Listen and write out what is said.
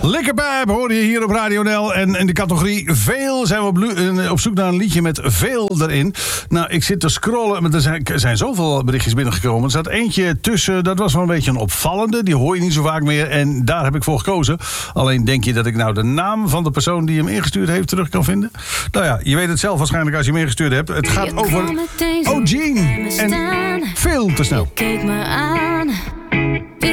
Likkerpijp hoorde je hier op Radio NL. En in de categorie veel zijn we op zoek naar een liedje met veel erin. Nou, ik zit te scrollen, maar er zijn zoveel berichtjes binnengekomen. Er zat eentje tussen, dat was wel een beetje een opvallende. Die hoor je niet zo vaak meer en daar heb ik voor gekozen. Alleen denk je dat ik nou de naam van de persoon die hem ingestuurd heeft terug kan vinden? Nou ja, je weet het zelf waarschijnlijk als je hem ingestuurd hebt. Het gaat over O'Gene en Veel te snel. Je keek me aan.